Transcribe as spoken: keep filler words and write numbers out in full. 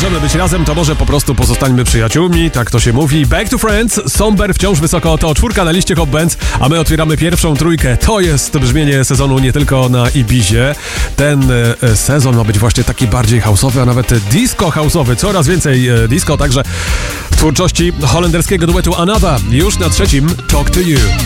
możemy być razem, to może po prostu pozostańmy przyjaciółmi, tak to się mówi. Back to Friends, Somber wciąż wysoko, to czwórka na liście Hot Bands, a my otwieramy pierwszą trójkę. To jest brzmienie sezonu nie tylko na Ibizie. Ten e, sezon ma być właśnie taki bardziej house'owy, a nawet disco house'owy. Coraz więcej e, disco, także w twórczości holenderskiego duetu Another. Już na trzecim Talk to You.